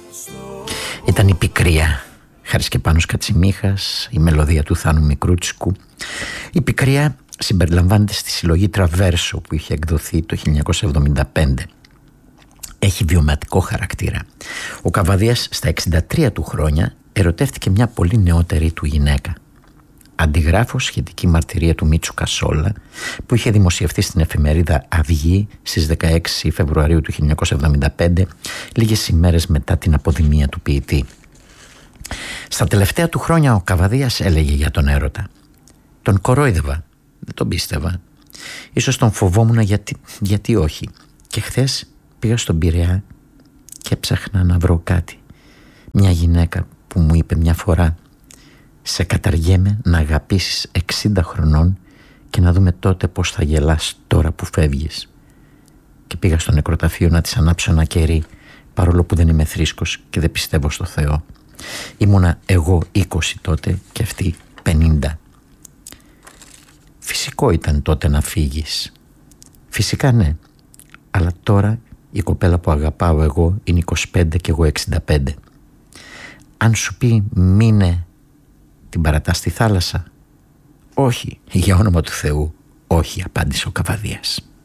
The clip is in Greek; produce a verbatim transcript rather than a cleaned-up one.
Ήταν η Πικρία, Χαρισκεπάνος Κατσιμίχας, η μελωδία του Θάνου Μικρούτσικου. Η Πικρία συμπεριλαμβάνεται στη συλλογή Τραβέρσο που είχε εκδοθεί το χίλια εννιακόσια εβδομήντα πέντε. Έχει βιωματικό χαρακτήρα. Ο Καβαδίας στα εξήντα τρία του χρόνια ερωτεύτηκε μια πολύ νεότερη του γυναίκα. Αντιγράφω σχετική μαρτυρία του Μίτσου Κασόλα που είχε δημοσιευτεί στην εφημερίδα Αυγή στις δεκαέξι Φεβρουαρίου του χίλια εννιακόσια εβδομήντα πέντε, λίγες ημέρες μετά την αποδημία του ποιητή. Στα τελευταία του χρόνια ο Καβαδίας έλεγε για τον έρωτα: τον κορόιδευα, δεν τον πίστευα. Ίσως τον φοβόμουν γιατί, γιατί όχι. Και χθες πήγα στον Πειραιά και έψαχνα να βρω κάτι. Μια γυναίκα που μου είπε μια φορά: σε καταργέμαι να αγαπήσεις εξήντα χρονών και να δούμε τότε πως θα γελάς τώρα που φεύγεις. Και πήγα στο νεκροταφείο να της ανάψω ένα κερί, παρόλο που δεν είμαι θρήσκος και δεν πιστεύω στο Θεό. Ήμουνα εγώ είκοσι τότε και αυτή πενήντα. Φυσικό ήταν τότε να φύγεις. Φυσικά ναι. Αλλά τώρα η κοπέλα που αγαπάω εγώ είναι είκοσι πέντε και εγώ εξήντα πέντε. Αν σου πει μείνε, την παρατάς στη θάλασσα? Όχι, για όνομα του Θεού, όχι, απάντησε ο Καβαδίας.